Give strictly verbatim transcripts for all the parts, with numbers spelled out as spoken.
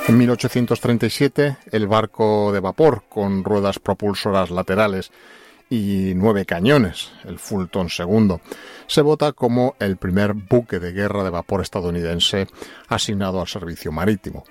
En mil ochocientos treinta y siete, el barco de vapor con ruedas propulsoras laterales y nueve cañones, el Fulton segundo, se vota como el primer buque de guerra de vapor estadounidense asignado al servicio marítimo.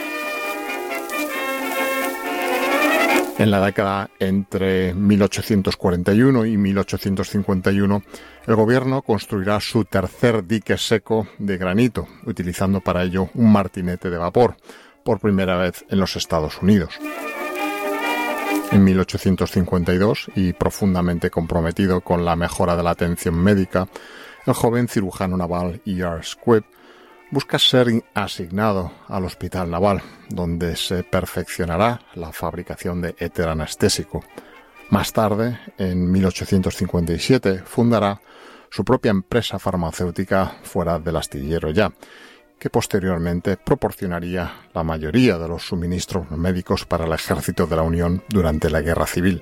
En la década entre mil ochocientos cuarenta y uno y mil ochocientos cincuenta y uno, el gobierno construirá su tercer dique seco de granito, utilizando para ello un martinete de vapor, por primera vez en los Estados Unidos. En mil ochocientos cincuenta y dos, y profundamente comprometido con la mejora de la atención médica, el joven cirujano naval E R Squibb busca ser asignado al Hospital Naval, donde se perfeccionará la fabricación de éter anestésico. Más tarde, en mil ochocientos cincuenta y siete, fundará su propia empresa farmacéutica fuera del astillero ya, que posteriormente proporcionaría la mayoría de los suministros médicos para el ejército de la Unión durante la Guerra Civil.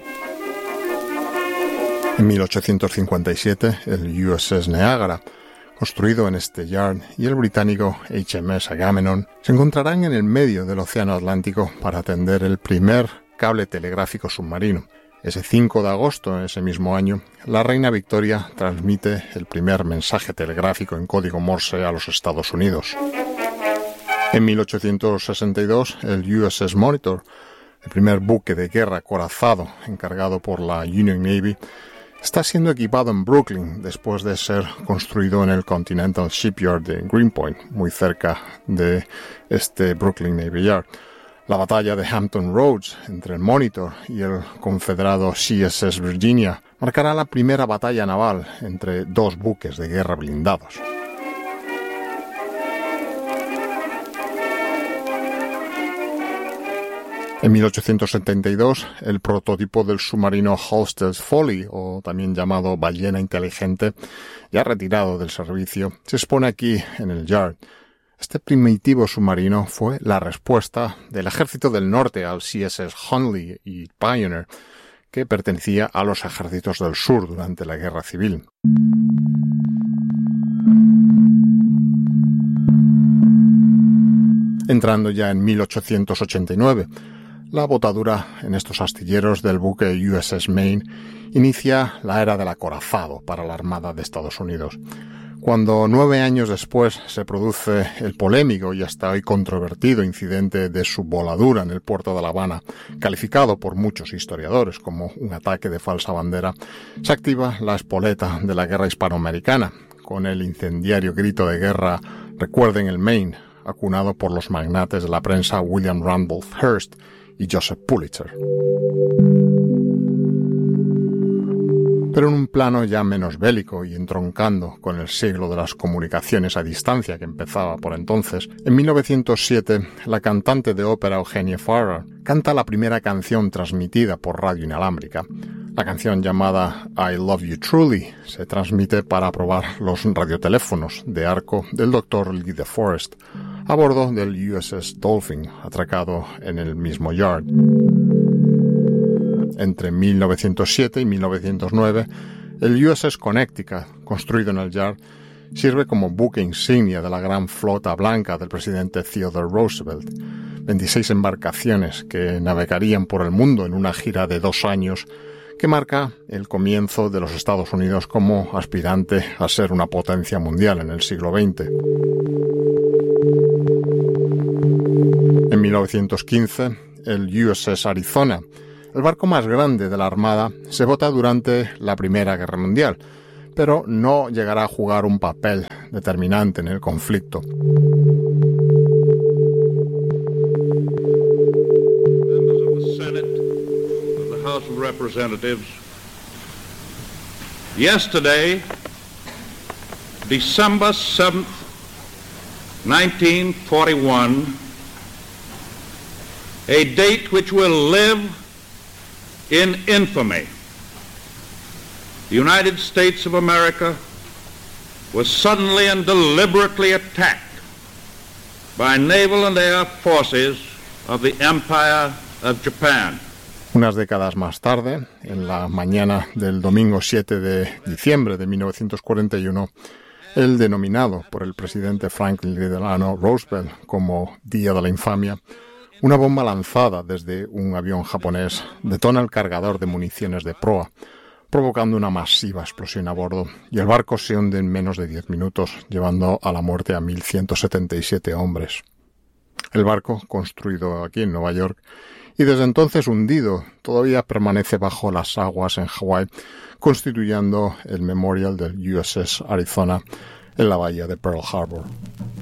En mil ochocientos cincuenta y siete, el U S S Niagara, construido en este yard, y el británico H M S Agamemnon se encontrarán en el medio del Océano Atlántico para atender el primer cable telegráfico submarino. Ese cinco de agosto de ese mismo año, la reina Victoria transmite el primer mensaje telegráfico en código Morse a los Estados Unidos. En mil ochocientos sesenta y dos, el U S S Monitor, el primer buque de guerra acorazado encargado por la Union Navy, está siendo equipado en Brooklyn después de ser construido en el Continental Shipyard de Greenpoint, muy cerca de este Brooklyn Navy Yard. La batalla de Hampton Roads entre el Monitor y el confederado C S S Virginia marcará la primera batalla naval entre dos buques de guerra blindados. En mil ochocientos setenta y dos, el prototipo del submarino Halstead's Folly, o también llamado ballena inteligente, ya retirado del servicio, se expone aquí en el Yard. Este primitivo submarino fue la respuesta del Ejército del Norte al C S S Hunley y Pioneer, que pertenecía a los ejércitos del sur durante la Guerra Civil. Entrando ya en mil ochocientos ochenta y nueve, la botadura en estos astilleros del buque U S S Maine inicia la era del acorazado para la Armada de Estados Unidos. Cuando nueve años después se produce el polémico y hasta hoy controvertido incidente de su voladura en el puerto de La Habana, calificado por muchos historiadores como un ataque de falsa bandera, se activa la espoleta de la guerra hispanoamericana, con el incendiario grito de guerra "Recuerden el Maine", acunado por los magnates de la prensa William Randolph Hearst y Joseph Pulitzer. Pero en un plano ya menos bélico y entroncando con el siglo de las comunicaciones a distancia que empezaba por entonces, en mil novecientos siete la cantante de ópera Eugenia Farrar canta la primera canción transmitida por radio inalámbrica. La canción llamada I Love You Truly se transmite para probar los radioteléfonos de arco del doctor Lee De Forest a bordo del U S S Dolphin, atracado en el mismo yard. Entre mil novecientos siete y mil novecientos nueve, el U S S Connecticut, construido en el yard, sirve como buque insignia de la gran flota blanca del presidente Theodore Roosevelt. veintiséis embarcaciones que navegarían por el mundo en una gira de dos años que marca el comienzo de los Estados Unidos como aspirante a ser una potencia mundial en el siglo veinte. En mil novecientos quince, el U S S Arizona, el barco más grande de la Armada, se vota durante la Primera Guerra Mundial, pero no llegará a jugar un papel determinante en el conflicto. Members of the Senate, of the House of Representatives, yesterday, December seventh, nineteen forty-one, a date which will live in infamy. The United States of America was suddenly and deliberately attacked by naval and air forces of the Empire of Japan. Unas décadas más tarde, en la mañana del domingo siete de diciembre de mil novecientos cuarenta y uno, el denominado por el presidente Franklin Delano Roosevelt como Día de la Infamia, una bomba lanzada desde un avión japonés detona el cargador de municiones de proa, provocando una masiva explosión a bordo, y el barco se hunde en menos de diez minutos, llevando a la muerte a mil ciento setenta y siete hombres. El barco, construido aquí en Nueva York, y desde entonces hundido, todavía permanece bajo las aguas en Hawái, constituyendo el memorial del U S S Arizona en la bahía de Pearl Harbor.